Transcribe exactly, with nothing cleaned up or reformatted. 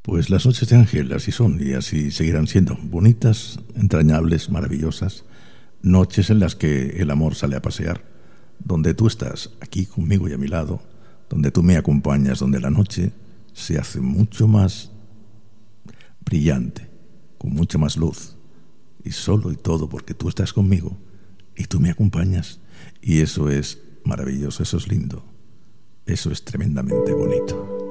Pues las noches de Ángel así son y así seguirán siendo, bonitas, entrañables, maravillosas, noches en las que el amor sale a pasear, donde tú estás aquí conmigo y a mi lado, donde tú me acompañas, donde la noche se hace mucho más brillante, con mucha más luz, y solo y todo porque tú estás conmigo y tú me acompañas, y eso es maravilloso, eso es lindo, eso es tremendamente bonito.